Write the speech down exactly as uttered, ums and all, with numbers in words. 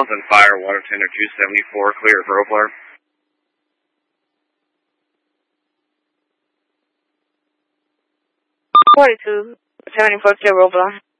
Townsend Fire, water tender two seventy-four, clear for Oplar. forty-two seventy-four, clear Oplar.